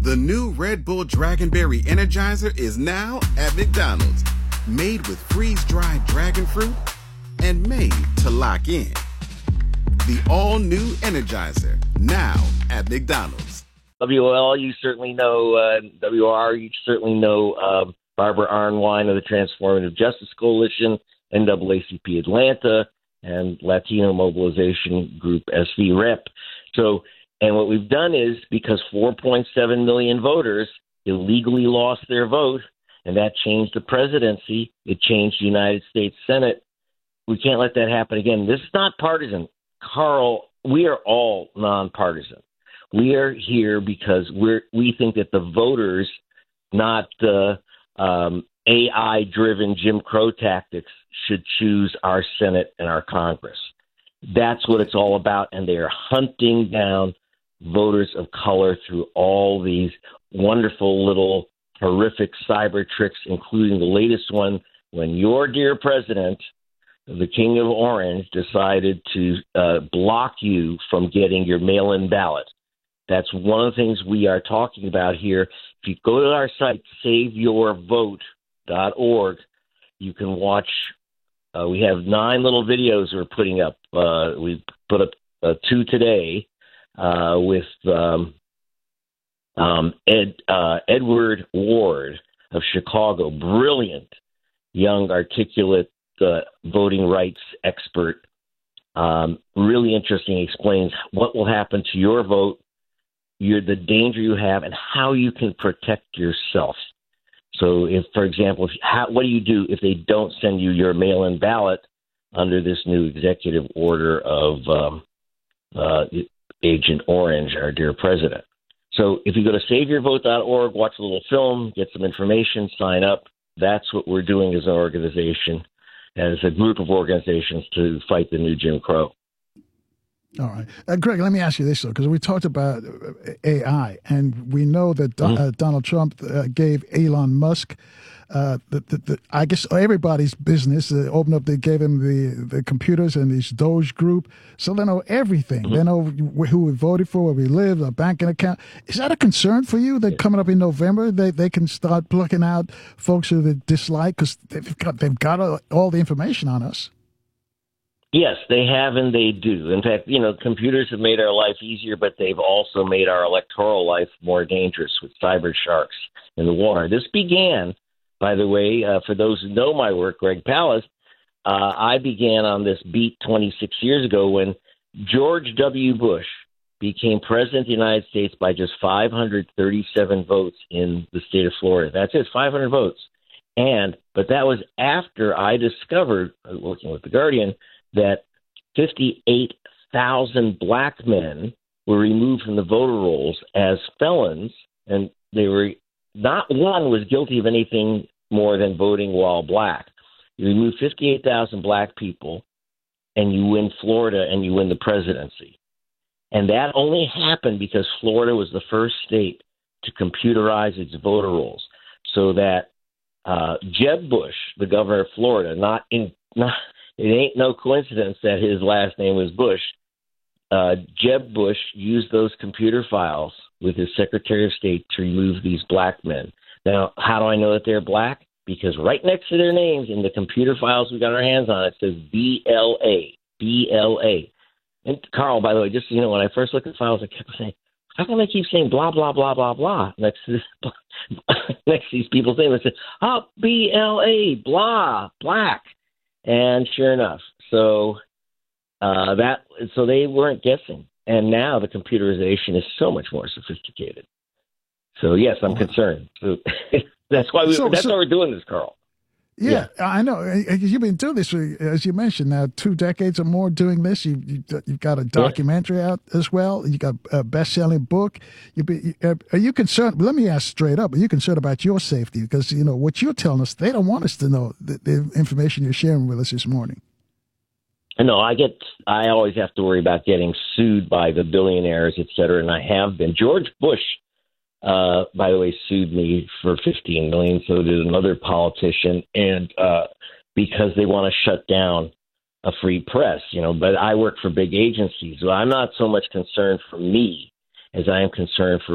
The new Red Bull Dragonberry Energizer is now at McDonald's. Made with freeze-dried dragon fruit and made to lock in. The all-new Energizer, now at McDonald's. WOL, you certainly know. WR, you certainly know Barbara Arnwine of the Transformative Justice Coalition, NAACP Atlanta, and Latino Mobilization Group SV Rep. And what we've done is, because 4.7 million voters illegally lost their vote, and that changed the presidency, it changed the United States Senate. We can't let that happen again. This is not partisan. Carl, we are all nonpartisan. We are here because we think that the voters, not the AI-driven Jim Crow tactics, should choose our Senate and our Congress. That's what it's all about, and they are hunting down voters of color through all these wonderful little horrific cyber tricks, including the latest one when your dear president, the King of Orange, decided to block you from getting your mail-in ballot. That's one of the things we are talking about here. If you go to our site, saveyourvote.org, you can watch. We have 9 little videos we're putting up. We put up 2 today with Edward Ward of Chicago, brilliant, young, articulate voting rights expert. Really interesting. He explains what will happen to your vote, the danger you have, and how you can protect yourself. So, if, for example, what do you do if they don't send you your mail-in ballot under this new executive order of Agent Orange, our dear president? So if you go to saveyourvote.org, watch a little film, get some information, sign up. That's what we're doing as an organization, as a group of organizations to fight the new Jim Crow. All right. Greg, let me ask you this, though, because we talked about AI, and we know that Donald Trump gave Elon Musk, I guess everybody's business, they gave him the computers and his Doge group, so they know everything. They know who we voted for, where we live, our banking account. Is that a concern for you that coming up in November, they can start plucking out folks who they dislike because they've got all the information on us? Yes, they have, and they do. In fact, computers have made our life easier, but they've also made our electoral life more dangerous with cyber sharks in the water. This began, by the way, for those who know my work, Greg Palast, I began on this beat 26 years ago when George W. Bush became president of the United States by just 537 votes in the state of Florida. That's it, 500 votes. But that was after I discovered, working with The Guardian, that 58,000 black men were removed from the voter rolls as felons, and they were not one was guilty of anything more than voting while black. You remove 58,000 black people, and you win Florida, and you win the presidency. And that only happened because Florida was the first state to computerize its voter rolls, so that Jeb Bush, the governor of Florida, it ain't no coincidence that his last name was Bush. Jeb Bush used those computer files with his Secretary of State to remove these black men. Now, how do I know that they're black? Because right next to their names in the computer files we got our hands on, it says BLA. And Carl, by the way, just so you know, when I first looked at the files, I kept saying, how come they keep saying blah, blah, blah, blah, blah next to these people's names? I said, BLA, blah, black. And sure enough, so they weren't guessing, and now the computerization is so much more sophisticated. So yes, I'm concerned. So that's why we're doing this, Carl. Yeah, I know. You've been doing this, as you mentioned, now 2 decades or more doing this. You've got a documentary out as well. You got a best-selling book. Are you concerned? Let me ask straight up. Are you concerned about your safety? Because, what you're telling us, they don't want us to know the information you're sharing with us this morning. No, I always have to worry about getting sued by the billionaires, et cetera, and I have been. George Bush, by the way, sued me for $15 million. So did another politician, and because they want to shut down a free press, But I work for big agencies, so I'm not so much concerned for me as I am concerned for